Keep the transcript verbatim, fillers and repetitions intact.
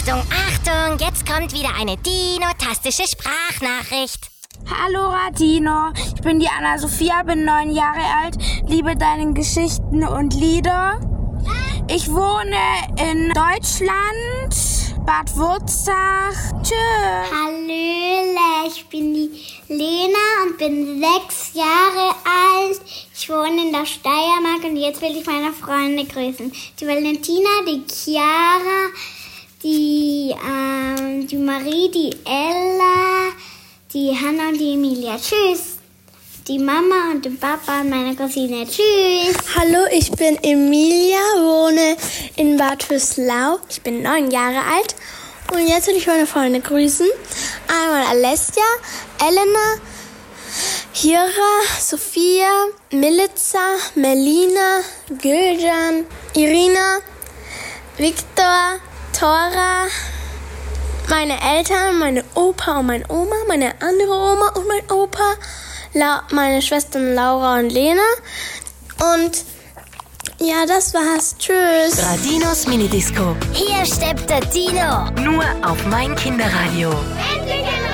Achtung, Achtung, jetzt kommt wieder eine dino-tastische Sprachnachricht. Hallo Radino, ich bin die Anna-Sophia, bin neun Jahre alt, liebe deine Geschichten und Lieder. Ich wohne in Deutschland, Bad Wurzach. Tschüss. Hallöle, ich bin die Lena und bin sechs Jahre alt. Ich wohne in der Steiermark und jetzt will ich meine Freunde grüßen. Die Valentina, die Chiara, die, ähm, die Marie, die Ella, die Hanna und die Emilia. Tschüss. Die Mama und den Papa und meine Cousine. Tschüss. Hallo, ich bin Emilia, wohne in Bad Vöslau. Ich bin neun Jahre alt und jetzt will ich meine Freunde grüßen. Einmal Alessia, Elena, Hira, Sophia, Milica, Melina, Gülcan, Irina, Viktor, Tora, meine Eltern, meine Opa und meine Oma, meine andere Oma und mein Opa, La- meine Schwestern Laura und Lena. Und ja, das war's. Tschüss. Radinos Minidisco. Hier steppt der Dino. Nur auf mein Kinderradio. Endlich